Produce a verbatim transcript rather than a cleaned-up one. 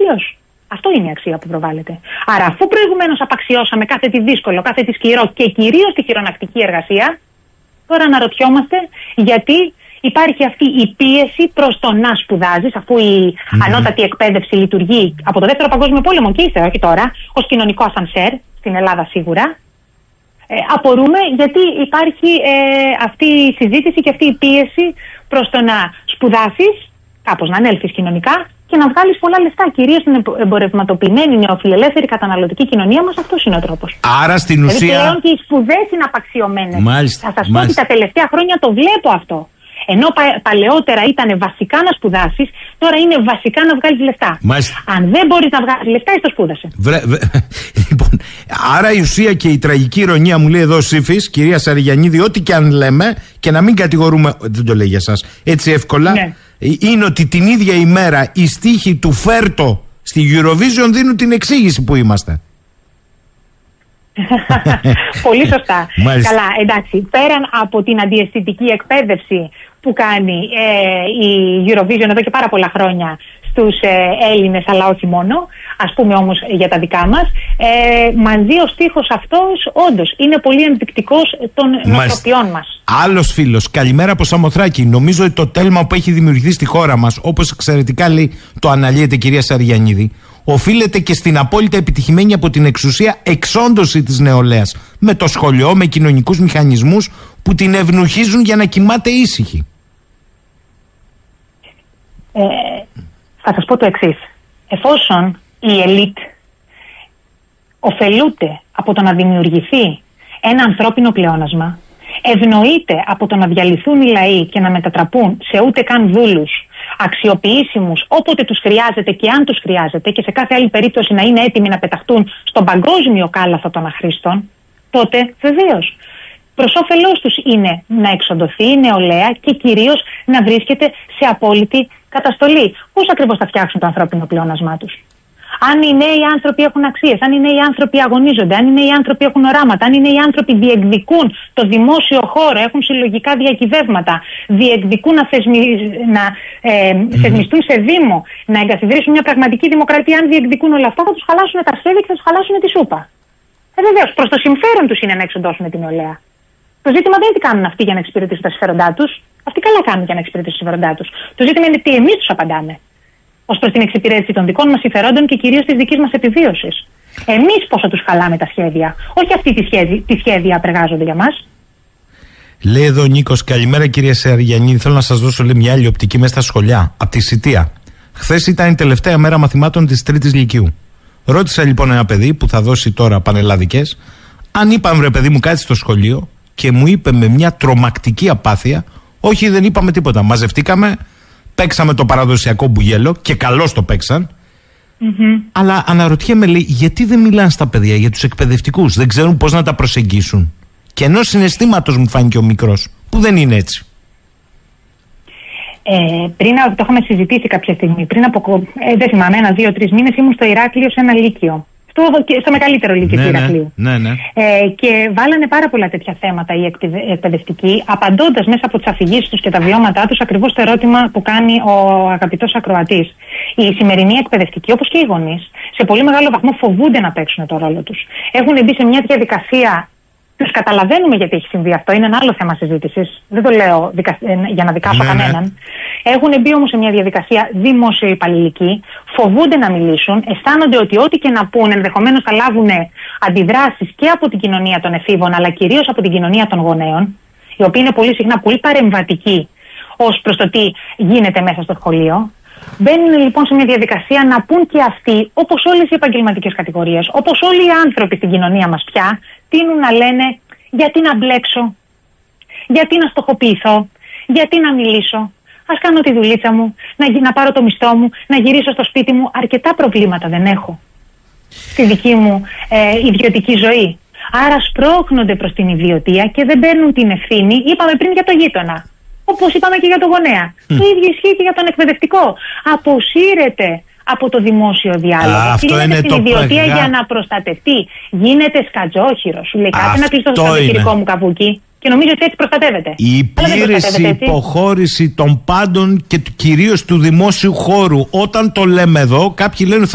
Τελείως. Αυτό είναι η αξία που προβάλλεται. Άρα, αφού προηγουμένως απαξιώσαμε κάθε τι δύσκολο, κάθε τι σκληρό και κυρίως τη χειρονακτική εργασία, τώρα αναρωτιόμαστε γιατί υπάρχει αυτή η πίεση προς το να σπουδάζεις, αφού η mm-hmm. ανώτατη εκπαίδευση λειτουργεί από το Δεύτερο Παγκόσμιο Πόλεμο και ύστερα, όχι τώρα, ως κοινωνικό ασανσέρ, στην Ελλάδα σίγουρα. Ε, απορούμε γιατί υπάρχει ε, αυτή η συζήτηση και αυτή η πίεση προς το να σπουδάσεις, κάπως να ανέλθεις κοινωνικά και να βγάλεις πολλά λεφτά. Κυρίως στην εμπορευματοποιημένη νεοφιλελεύθερη καταναλωτική κοινωνία μας, αυτός είναι ο τρόπος. Άρα στην ουσία. Δηλαδή πλέον και οι σπουδές είναι απαξιωμένες. Μάλιστα, Θα σας πω μάλιστα. ότι τα τελευταία χρόνια το βλέπω αυτό. Ενώ πα, παλαιότερα ήταν βασικά να σπουδάσεις, τώρα είναι βασικά να βγάλεις λεφτά. Μάλιστα. Αν δεν μπορείς να βγάλεις λεφτά, είσαι το σπούδασε. Βρε, βρε, λοιπόν, άρα η ουσία και η τραγική ηρωνία, μου λέει εδώ ο Σύφης, κυρία Σαριγιαννίδη, ό,τι και αν λέμε, και να μην κατηγορούμε, δεν το λέει για σας, έτσι εύκολα, ναι. είναι ότι την ίδια ημέρα οι στίχοι του Φέρτο στη Eurovision δίνουν την εξήγηση που είμαστε. Πολύ σωστά. Μάλιστα. Καλά, εντάξει. Πέραν από την αντιαισθητική εκπαίδευση που κάνει ε, η Eurovision εδώ και πάρα πολλά χρόνια στους ε, Έλληνες, αλλά όχι μόνο, ας πούμε όμως για τα δικά μας, ε, μαζί ο στίχος αυτός όντως είναι πολύ ενδεικτικός των νοοτροπιών μας. Άλλος φίλος, καλημέρα από Σαμοθράκη. Νομίζω ότι το τέλμα που έχει δημιουργηθεί στη χώρα μας, όπως εξαιρετικά λέει, το αναλύεται κυρία Σαριγιαννίδη, οφείλεται και στην απόλυτα επιτυχημένη από την εξουσία εξόντωση της νεολαίας. Με το σχολείο, με κοινωνικούς μηχανισμούς που την ευνουχίζουν για να κοιμάται ήσυχη. Ε, θα σας πω το εξής. Εφόσον η ελίτ ωφελούνται από το να δημιουργηθεί ένα ανθρώπινο πλεόνασμα, ευνοείται από το να διαλυθούν οι λαοί και να μετατραπούν σε ούτε καν δούλους, αξιοποιήσιμους όποτε τους χρειάζεται και αν τους χρειάζεται και σε κάθε άλλη περίπτωση να είναι έτοιμοι να πεταχτούν στον παγκόσμιο κάλαθο των αχρήστων, τότε βεβαίως προς όφελός τους είναι να εξοντωθεί η νεολαία και κυρίως να βρίσκεται σε απόλυτη καταστολή. Πώς ακριβώς θα φτιάξουν το ανθρώπινο πλεόνασμά τους? Αν οι νέοι άνθρωποι έχουν αξίες, αν οι νέοι άνθρωποι αγωνίζονται, αν οι νέοι άνθρωποι έχουν οράματα, αν οι νέοι άνθρωποι διεκδικούν το δημόσιο χώρο, έχουν συλλογικά διακυβεύματα, διεκδικούν να, θεσμι... να ε, θεσμιστούν σε δήμο, να εγκαθιδρύσουν μια πραγματική δημοκρατία, αν διεκδικούν όλα αυτά, θα τους χαλάσουν τα σχέδια και θα τους χαλάσουν τη σούπα. Ε, βεβαίως, προς το συμφέρον τους είναι να εξοντώσουν την νεολαία. Το ζήτημα δεν είναι τι κάνουν αυτοί για να εξυπηρετήσουν τα συμφέροντά τους. Αυτοί καλά κάνουν για να εξυπηρετήσουν τα συμφέροντά τους. Το ζήτημα είναι τι εμείς τους απαντάμε ως προς την εξυπηρέτηση των δικών μας συμφερόντων και κυρίως της δικής μας επιβίωσης. Εμείς πόσο τους χαλάμε τα σχέδια, όχι αυτοί τι σχέδια, τι σχέδια απεργάζονται για μας. Λέει εδώ ο Νίκος, καλημέρα κυρία Σαριγιαννίδη. Θέλω να σας δώσω λέει, μια άλλη οπτική μέσα στα σχολιά, από τη Σιτία. Χθες ήταν η τελευταία μέρα μαθημάτων της Τρίτης Λυκείου. Ρώτησα λοιπόν ένα παιδί που θα δώσει τώρα πανελλαδικές, αν είπαμε ρε παιδί μου κάτι στο σχολείο και μου είπε με μια τρομακτική απάθεια, όχι δεν είπαμε τίποτα. Μαζευτήκαμε. Παίξαμε το παραδοσιακό μπουγέλο και καλώς το παίξαν. Mm-hmm. Αλλά αναρωτιέμαι, λέει, γιατί δεν μιλάνε στα παιδιά, για τους εκπαιδευτικούς. Δεν ξέρουν πώς να τα προσεγγίσουν. Και ενός συναισθήματος μου φάνηκε ο μικρός, που δεν είναι έτσι. Ε, πριν, το είχαμε συζητήσει κάποια στιγμή. Πριν από, ε, δεν θυμάμαι, ένα, δύο, τρεις μήνες ήμουν στο Ηράκλειο σε ένα λύκειο. Στο, στο μεγαλύτερο λύκειο ναι, του Ηρακλείου. Ναι, ναι. Ε, και βάλανε πάρα πολλά τέτοια θέματα οι εκπαιδευτικοί, απαντώντας μέσα από τις αφηγήσεις τους και τα βιώματά τους ακριβώς το ερώτημα που κάνει ο αγαπητός ακροατής. Οι σημερινοί εκπαιδευτικοί, όπως και οι γονείς, σε πολύ μεγάλο βαθμό φοβούνται να παίξουν το ρόλο τους. Έχουν μπει σε μια διαδικασία. Τους καταλαβαίνουμε γιατί έχει συμβεί αυτό, είναι ένα άλλο θέμα συζήτησης. Δεν το λέω δικα... για να δικάσω ναι, κανέναν. Ναι. Έχουν μπει όμως σε μια διαδικασία δημοσιοϊπαλληλική, φοβούνται να μιλήσουν, αισθάνονται ότι ό,τι και να πούν ενδεχομένως θα λάβουν αντιδράσεις και από την κοινωνία των εφήβων, αλλά κυρίως από την κοινωνία των γονέων, η οποία είναι πολύ συχνά πολύ παρεμβατική ως προς το τι γίνεται μέσα στο σχολείο. Μπαίνουν λοιπόν σε μια διαδικασία να πούν και αυτοί, όπως όλες οι επαγγελματικές κατηγορίες, όπως όλοι οι άνθρωποι στην κοινωνία μας πια, τείνουν να λένε γιατί να μπλέξω, γιατί να στοχοποιηθώ, γιατί να μιλήσω, ας κάνω τη δουλίτσα μου, να, να πάρω το μισθό μου, να γυρίσω στο σπίτι μου. Αρκετά προβλήματα δεν έχω στη δική μου ε, ιδιωτική ζωή. Άρα σπρώχνονται προς την ιδιωτία και δεν παίρνουν την ευθύνη, είπαμε πριν για το γείτονα. Όπως είπαμε και για τον γονέα. Mm. Το ίδιο ισχύει και για τον εκπαιδευτικό. Αποσύρεται από το δημόσιο διάλογο. Α, αυτό είναι στην το ιδιωτία παγά... για να προστατευτεί. Γίνεται σκατζόχυρο. Σου λέει κάτι να κλειστώ στο σπιτικό μου καβούκι. Και νομίζω ότι έτσι προστατεύεται. Η υπήρεση, η υποχώρηση των πάντων και κυρίως του δημόσιου χώρου. Όταν το λέμε εδώ, κάποιοι λένε